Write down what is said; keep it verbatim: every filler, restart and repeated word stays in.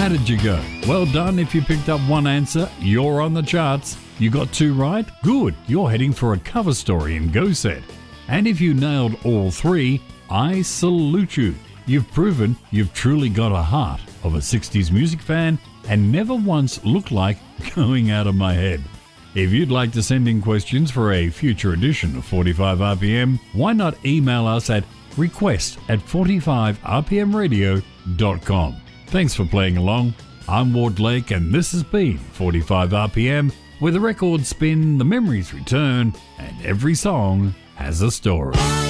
How did you go? Well done if you picked up one answer. You're on the charts. You got two right? Good. You're heading for a cover story in Go Set. And if you nailed all three, I salute you. You've proven you've truly got a heart of a sixties music fan and never once looked like going out of my head. If you'd like to send in questions for a future edition of forty-five R P M, why not email us at request at forty-five r p m radio dot com. Thanks for playing along. I'm Ward Lake and this has been forty-five R P M, where the records spin, the memories return, and every song has a story.